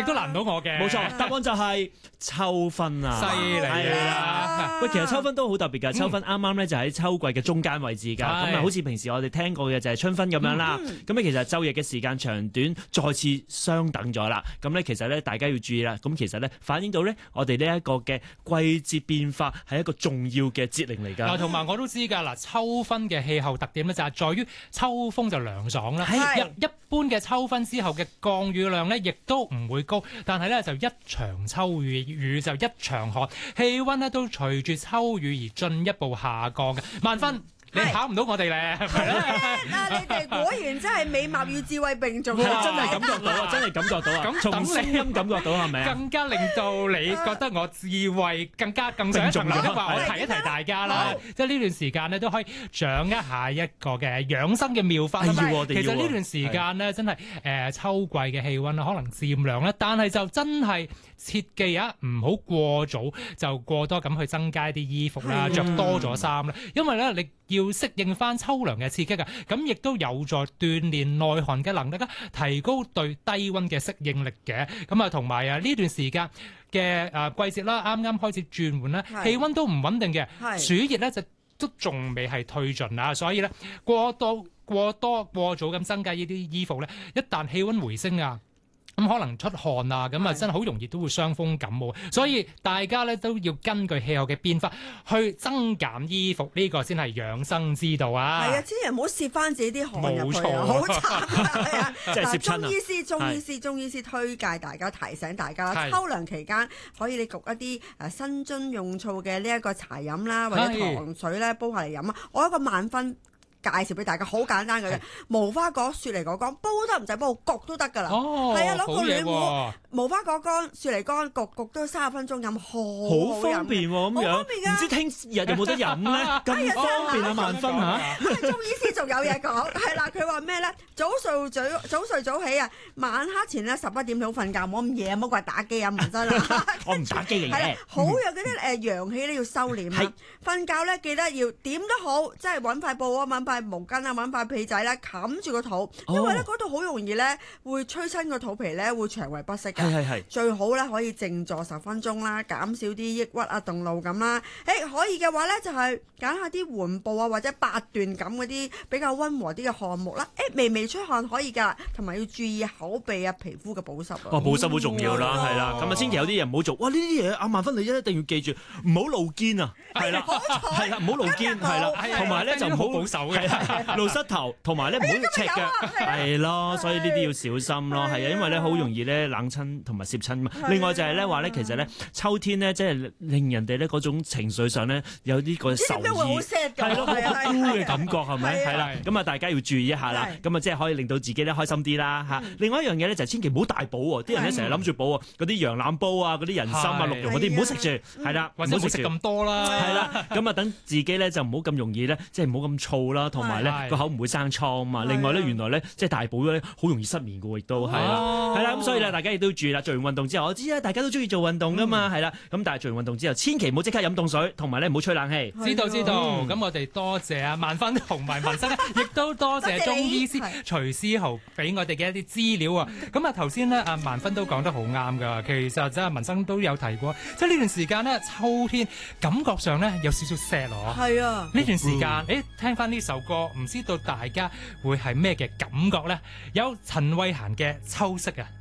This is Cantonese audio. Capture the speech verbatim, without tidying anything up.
都難唔到我嘅。 冇錯，答案就係秋分啊！ 犀利啦！喂，其實秋分都好特別㗎，秋分啱啱咧就喺秋季嘅中間位置㗎。咁啊，好似平時我哋聽過嘅就係春分咁樣啦。咁咧其實晝夜嘅時間長短再次相等咗啦。咁咧其實咧大家要注意啦。咁其實咧反映到咧我哋呢一個嘅季節變化係一個重要嘅節令嚟㗎。 嗱，同埋我都知㗎嗱，秋分嘅氣候特點咧就係在於秋風就涼爽啦。一一般嘅秋分之後嘅降雨量咧，亦都唔會高，但係咧就一場秋雨雨就一場寒，氣温咧都隨住秋雨而進一步下降嘅。萬分。你考唔到我哋咧，係咪咧？ 啊！你哋果然真係美貌與智慧並重， 係真係感覺到啊！真係感覺到啊！ 咁從聲音感覺到係咪啊？ 更加令到你覺得我智慧更加更上一層樓。話我提一提大家啦，即係呢段時間咧都可以掌握下一個嘅養生嘅妙法。其實呢段時間咧真係誒秋季嘅氣温可能漸涼啦，但係就真係切記啊，唔好過早就過多咁去增加啲衣服啦，着多咗衫啦，因為咧你要適應翻秋涼嘅刺激啊，咁亦都有助鍛鍊內寒嘅能力啊，提高對低温嘅適應力嘅。咁啊，同埋啊呢段時間嘅誒季節啦，啱啱開始轉換啦，氣温都唔穩定嘅，暑熱咧就都仲未係退盡啊，所以咧過多過多過早咁增加呢啲衣服咧，一旦氣温回升啊，咁可能出汗啊，咁啊真係好容易都會傷風感冒，所以大家咧都要根據氣候嘅變化去增減衣服，呢、這個先係養生之道啊！ 係啊，千祈唔好攝翻自己啲汗入去啊， 冇錯好慘啊！ 即係攝親啊！ 中醫師、中醫師、中醫師推介大家提醒大家啦，秋涼期間可以你焗一啲誒生津用燥嘅呢一個茶飲啦，或者糖水咧煲下嚟飲啊！我有一個萬分介紹俾大家，好簡單嘅啫，無花果、雪梨果乾煲得唔使煲，焗都得㗎啦。 哦， 係啊，攞個暖壺， 無花果乾、雪梨乾焗焗都三十分鐘飲，好好方便喎咁樣。唔知聽日有冇得飲咧？咁方便啊，萬分嚇！ 中醫師仲有嘢講，係啦，佢話咩咧？早睡早早睡早起啊，晚黑前咧十一點到瞓覺，唔好咁夜，唔好掛打機啊，唔真啦。 我唔打機嘅嘢。 好有嗰啲誒陽氣咧要收斂啊。瞓覺咧記得要點都好，即係揾塊布啊，揾塊毛巾啊，揾塊被仔咧冚住個肚，因為咧嗰度好容易咧會吹親個肚皮咧，會腸胃不適嘅。 係係係。最好咧可以靜坐十分鐘啦，減少啲抑鬱啊、動怒咁啦。誒可以嘅話咧就係揀下啲緩步啊或者八段錦嗰啲比較溫和啲嘅項目啦。誒微微出汗可以㗎，同埋要注意口鼻啊、皮膚嘅保濕啊。 哦，保濕好重要啦，係啦。咁啊，千祈有啲嘢唔好做。哇！呢啲嘢阿萬芬你一定要記住，唔好露肩啊。係啦，係啦，唔好露肩，係啦，同埋咧就唔好保守嘅， 露膝頭，同埋咧唔好赤腳，係咯。所以呢啲要小心咯，係啊，因為咧好容易咧冷親同埋攝親嘛。另外就係咧話咧，其實咧秋天咧即係令人哋咧嗰種情緒上咧有啲個愁意，係咯，好孤嘅感覺係咪？係啦，咁啊大家要注意一下啦。咁啊即係可以令到自己咧開心啲啦嚇。另外一樣嘢咧就係千祈唔好大補喎，啲人咧成日諗住補喎，嗰啲羊腩煲啊、嗰啲人參啊、鹿肉嗰啲唔好食住，係啦， 或者唔好食咁多啦， 係啦。咁啊等自己咧就唔好咁容易咧，即係唔好咁燥啦，同埋咧個口唔會生瘡啊嘛。另外咧原來咧即係大補咧好容易失眠嘅喎，亦都係啦，係啦。咁所以咧大家亦都要注意啦。做完運動之後，我知啊，大家都中意做運動噶嘛，係啦。咁但係做完運動之後，千祈唔好即刻飲凍水，同埋咧唔好吹冷氣。 知道知道。咁我哋多謝啊萬芬同埋文生咧，亦都多謝中醫師徐思豪俾我哋嘅一啲資料啊。咁啊頭先咧啊萬芬都講得好啱噶，其實真係文生都有提過，即係呢段時間咧秋天感覺上咧有少少 sad 咯。 係啊， 呢段時間誒聽翻呢首歌，唔知道大家會係咩嘅感覺咧？有陳慧嫻嘅秋色啊。